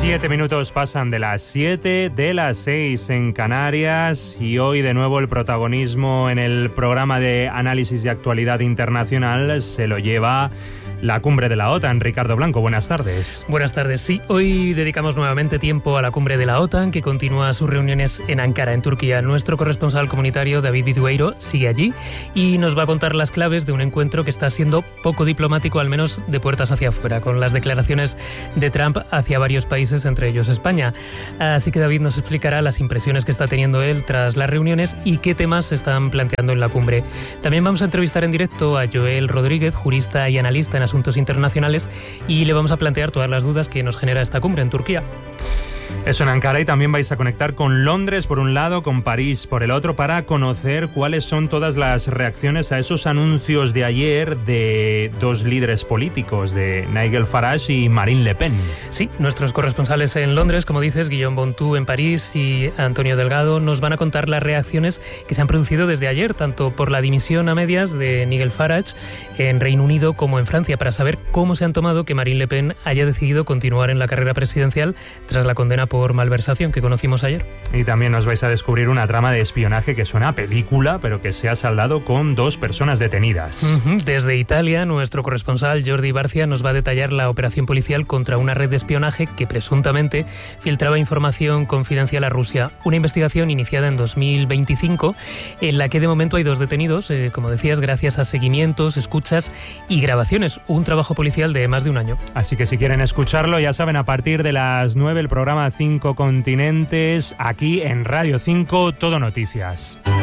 7 minutos pasan de las 7, de las 6 en Canarias, y hoy de nuevo el protagonismo en el programa de análisis de actualidad internacional se lo lleva la cumbre de la OTAN. Ricardo Blanco, buenas tardes. Buenas tardes, sí. Hoy dedicamos nuevamente tiempo a la cumbre de la OTAN, que continúa sus reuniones en Ankara, en Turquía. Nuestro corresponsal comunitario, David Idueiro, sigue allí y nos va a contar las claves de un encuentro que está siendo poco diplomático, al menos de puertas hacia afuera, con las declaraciones de Trump hacia varios países, entre ellos España. Así que David nos explicará las impresiones que está teniendo él tras las reuniones y qué temas se están planteando en la cumbre. También vamos a entrevistar en directo a Joel Rodríguez, jurista y analista en asuntos internacionales, y le vamos a plantear todas las dudas que nos genera esta cumbre en Turquía. Eso en Ankara, y también vais a conectar con Londres por un lado, con París por el otro, para conocer cuáles son todas las reacciones a esos anuncios de ayer de dos líderes políticos, de Nigel Farage y Marine Le Pen. Sí, nuestros corresponsales en Londres, como dices, Guillaume Bontou en París y Antonio Delgado, nos van a contar las reacciones que se han producido desde ayer, tanto por la dimisión a medias de Nigel Farage en Reino Unido como en Francia, para saber cómo se han tomado que Marine Le Pen haya decidido continuar en la carrera presidencial tras la condena por malversación que conocimos ayer. Y también nos vais a descubrir una trama de espionaje que suena a película, pero que se ha saldado con 2 personas detenidas. Desde Italia, nuestro corresponsal Jordi Barcia nos va a detallar la operación policial contra una red de espionaje que presuntamente filtraba información confidencial a Rusia. Una investigación iniciada en 2025 en la que de momento hay 2 detenidos, como decías, gracias a seguimientos, escuchas y grabaciones. Un trabajo policial de más de un año. Así que si quieren escucharlo, ya saben, a partir de las 9 el programa 5 continentes, aquí en Radio 5, Todo Noticias.